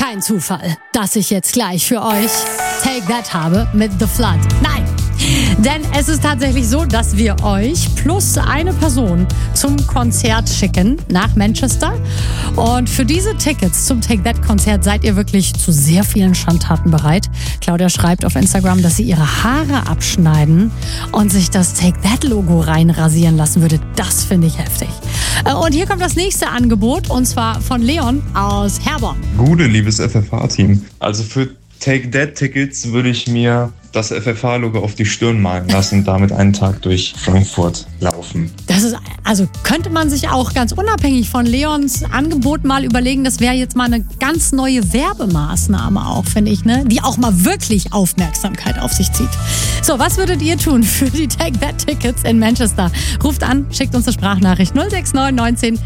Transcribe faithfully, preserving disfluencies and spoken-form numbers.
kein Zufall, dass ich jetzt gleich für euch Take That habe mit The Flood. Nein! Denn es ist tatsächlich so, dass wir euch plus eine Person zum Konzert schicken nach Manchester. Und für diese Tickets zum Take That Konzert seid ihr wirklich zu sehr vielen Schandtaten bereit. Claudia schreibt auf Instagram, dass sie ihre Haare abschneiden und sich das Take That Logo reinrasieren lassen würde. Das finde ich heftig. Und hier kommt das nächste Angebot, und zwar von Leon aus Herborn. Gute, liebes F F H-Team. Also für Take That Tickets würde ich mir das F F H-Logo auf die Stirn malen lassen und damit einen Tag durch Frankfurt laufen. Das ist, also könnte man sich auch ganz unabhängig von Leons Angebot mal überlegen, das wäre jetzt mal eine ganz neue Werbemaßnahme auch, finde ich, ne? Die auch mal wirklich Aufmerksamkeit auf sich zieht. So, was würdet ihr tun für die Take That Tickets in Manchester? Ruft an, schickt uns eine Sprachnachricht null sechs neun neunzehn